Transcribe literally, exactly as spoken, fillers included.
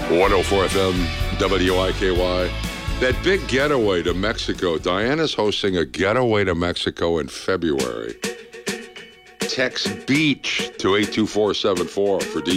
one oh four F M, W I K Y. That big getaway to Mexico. Diana's hosting a getaway to Mexico in February. Text BEACH to eight two four seven four for details.